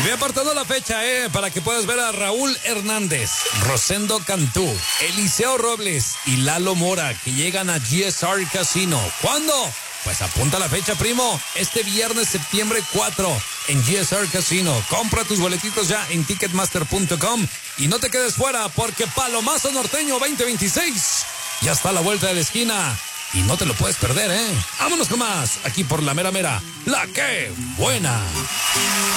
Y ve apartando la fecha, para que puedas ver a Raúl Hernández, Rosendo Cantú, Eliseo Robles y Lalo Mora, que llegan a GSR Casino. ¿Cuándo? Pues apunta la fecha, primo. Este viernes, septiembre 4, en GSR Casino. Compra tus boletitos ya en ticketmaster.com y no te quedes fuera, porque Palomazo Norteño 2026 ya está a la vuelta de la esquina. Y no te lo puedes perder, Vámonos con más, aquí por la mera mera, la que buena.